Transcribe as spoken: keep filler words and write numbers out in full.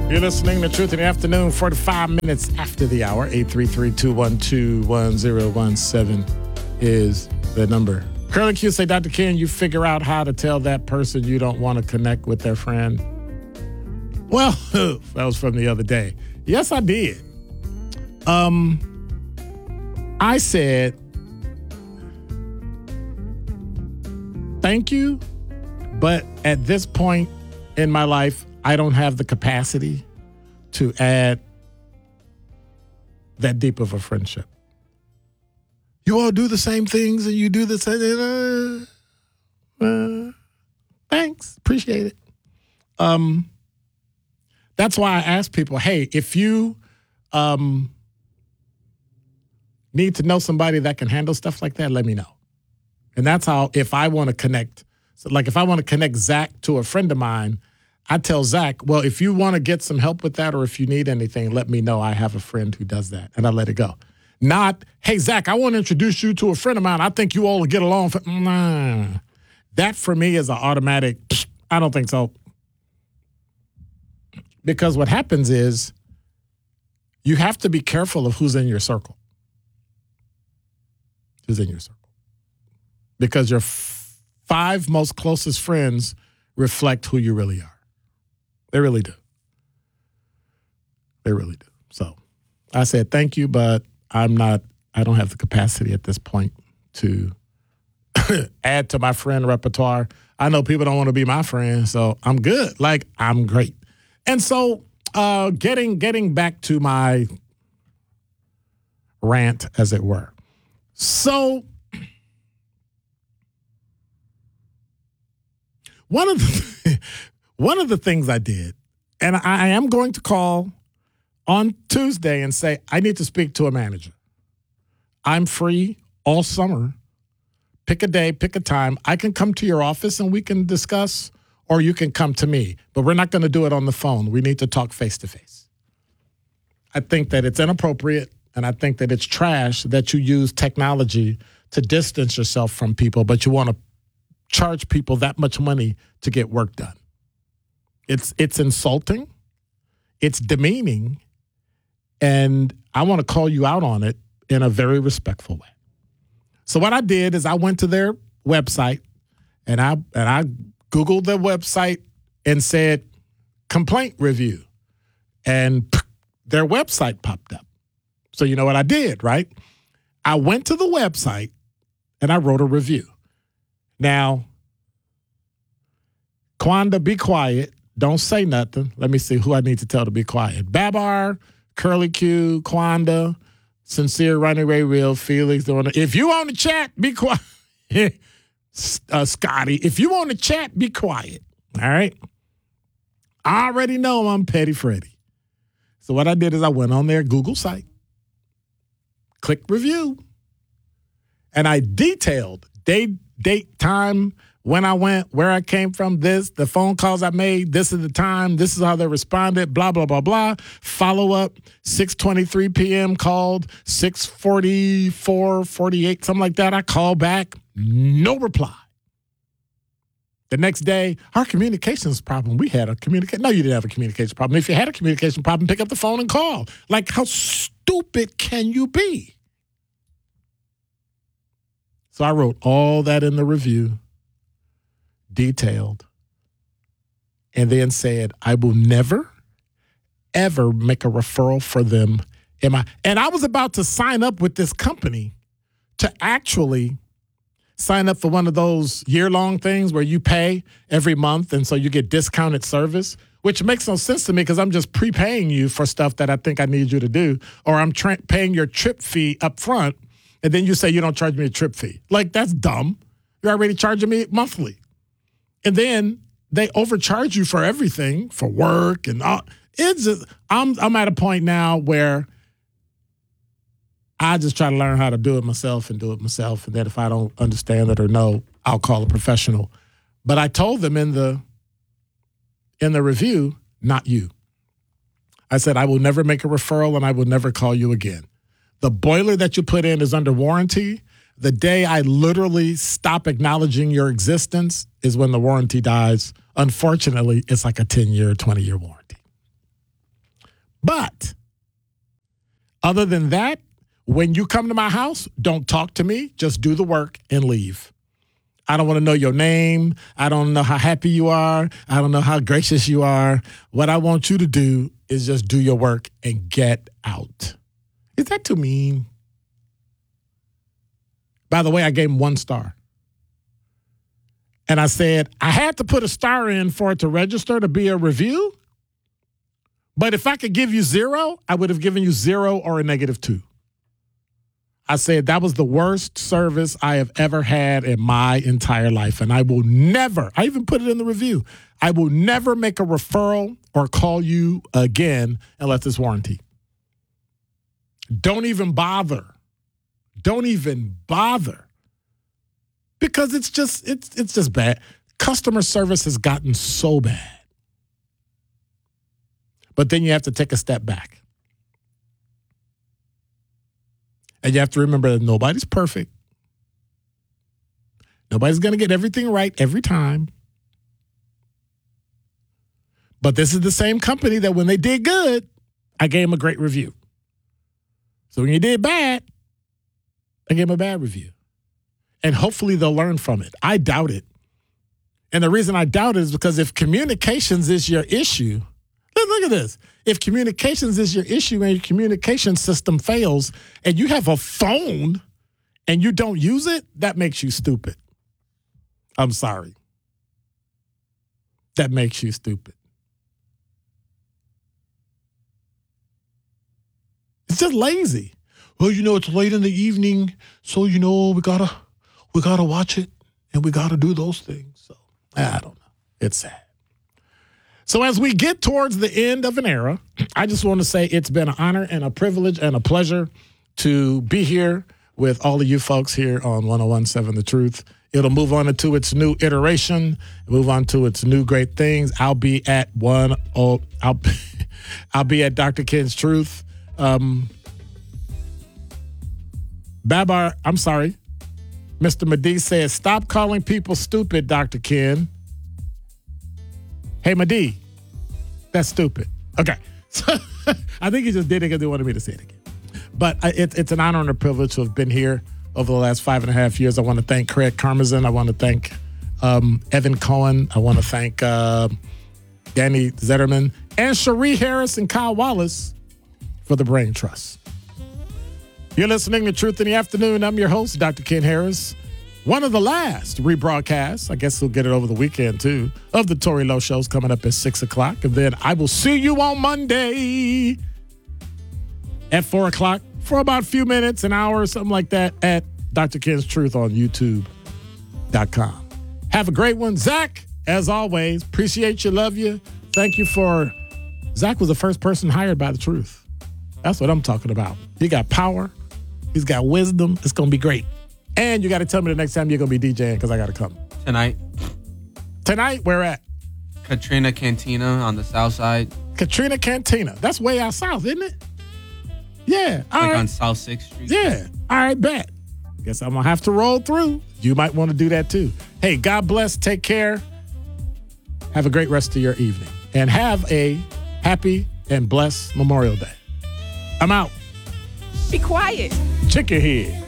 You're listening to Truth in the Afternoon, forty-five minutes after the hour. eight three three, two one two, one zero one seven is the number. Curly Q say, Doctor Ken, you figure out how to tell that person you don't want to connect with their friend. Well, that was from the other day. Yes, I did. Um, I said, thank you, but at this point in my life, I don't have the capacity to add that deep of a friendship. You all do the same things and you do the same. Uh, uh, thanks. Appreciate it. Um, that's why I ask people, hey, if you um, need to know somebody that can handle stuff like that, let me know. And that's how, if I want to connect, so like if I want to connect Zach to a friend of mine, I tell Zach, well, if you want to get some help with that or if you need anything, let me know. I have a friend who does that. And I let it go. Not, hey, Zach, I want to introduce you to a friend of mine. I think you all will get along. For, nah. That for me is an automatic, I don't think so. Because what happens is you have to be careful of who's in your circle. Who's in your circle. Because your f- five most closest friends reflect who you really are. They really do. They really do. So I said, thank you, but I'm not, I don't have the capacity at this point to add to my friend repertoire. I know people don't want to be my friend, so I'm good. Like, I'm great. And so uh, getting getting back to my rant, as it were. So one of the one of the things I did, and I am going to call on Tuesday and say, I need to speak to a manager. I'm free all summer. Pick a day, pick a time. I can come to your office and we can discuss, or you can come to me. But we're not going to do it on the phone. We need to talk face-to-face. I think that it's inappropriate, and I think that it's trash that you use technology to distance yourself from people, but you want to charge people that much money to get work done. It's it's insulting. It's demeaning. And I want to call you out on it in a very respectful way. So what I did is I went to their website and I and I Googled their website and said complaint review. And their website popped up. So you know what I did, right? I went to the website and I wrote a review. Now, Quanda, be quiet. Don't say nothing. Let me see who I need to tell to be quiet. Babar, Curly Q, Quanda, Sincere, Ronnie Ray Real, Felix. If you on the chat, be quiet. uh, Scotty, if you on the chat, be quiet. All right? I already know I'm Petty Freddy. So what I did is I went on their Google site, clicked review, and I detailed date, date, time, when I went, where I came from, this, the phone calls I made, this is the time, this is how they responded, blah, blah, blah, blah. Follow up, six twenty-three p.m. called, six forty-four, forty-eight, something like that. I called back, no reply. The next day, our communications problem, we had a communication. No, you didn't have a communication problem. If you had a communication problem, pick up the phone and call. Like, how stupid can you be? So I wrote all that in the review, detailed, and then said, I will never, ever make a referral for them. Am I? And I was about to sign up with this company to actually sign up for one of those year-long things where you pay every month, and so you get discounted service, which makes no sense to me because I'm just prepaying you for stuff that I think I need you to do, or I'm tra- paying your trip fee up front, and then you say you don't charge me a trip fee. Like, that's dumb. You're already charging me monthly. And then they overcharge you for everything, for work and all. It's just, I'm I'm at a point now where I just try to learn how to do it myself and do it myself. And then if I don't understand it or know, I'll call a professional. But I told them in the in the review, not you. I said, I will never make a referral and I will never call you again. The boiler that you put in is under warranty. The day I literally stop acknowledging your existence is when the warranty dies. Unfortunately, it's like a ten-year, twenty-year warranty. Other than that, when you come to my house, don't talk to me. Just do the work and leave. I don't want to know your name. I don't know how happy you are. I don't know how gracious you are. What I want you to do is just do your work and get out. Is that too mean? By the way, I gave him one star. And I said, I had to put a star in for it to register to be a review. But if I could give you zero, I would have given you zero or a negative two. I said that was the worst service I have ever had in my entire life. And I will never, I even put it in the review, I will never make a referral or call you again unless it's warranty. Don't even bother. Don't even bother. Because it's just, it's, it's just bad. Customer service has gotten so bad. But then you have to take a step back. And you have to remember that nobody's perfect. Nobody's going to get everything right every time. But this is the same company that when they did good, I gave them a great review. So when you did bad, I gave them a bad review. And hopefully they'll learn from it. I doubt it. And the reason I doubt it is because if communications is your issue, look, look at this. If communications is your issue and your communication system fails and you have a phone and you don't use it, that makes you stupid. I'm sorry. That makes you stupid. It's just lazy. Well, you know, it's late in the evening, so, you know, we gotta, we gotta watch it and we gotta do those things. So, I don't know. It's sad. So as we get towards the end of an era, I just want to say it's been an honor and a privilege and a pleasure to be here with all of you folks here on one oh one point seven The Truth. It'll move on into its new iteration, move on to its new great things. I'll be at one oh, I'll, I'll be at Doctor Ken's Truth. Um, Babar, I'm sorry. Mister Madi says, stop calling people stupid, Doctor Ken. Hey, Madi, that's stupid. Okay. So I think he just did it because he wanted me to say it again. But it, it's an honor and a privilege to have been here over the last five and a half years. I want to thank Craig Karmazin. I want to thank um, Evan Cohen. I want to thank uh, Danny Zetterman and Cherie Harris and Kyle Wallace for the Brain Trust. You're listening to Truth in the Afternoon. I'm your host, Doctor Ken Harris. One of the last rebroadcasts, I guess we'll get it over the weekend too, of the Tory Lowe Show's coming up at six o'clock. And then I will see you on Monday at four o'clock for about a few minutes, an hour or something like that at Doctor Ken's Truth on YouTube dot com. Have a great one. Zach, as always, appreciate you, love you. Thank you for, Zach was the first person hired by The Truth. That's what I'm talking about. He got power. He's got wisdom. It's going to be great. And you got to tell me the next time you're going to be DJing because I got to come. Tonight. Tonight? Where at? Katrina Cantina on the south side. Katrina Cantina. That's way out south, isn't it? Yeah. All like right. on South sixth Street. Yeah. All right, bet. Guess I'm going to have to roll through. You might want to do that too. Hey, God bless. Take care. Have a great rest of your evening. And have a happy and blessed Memorial Day. I'm out. Be quiet. Check your head.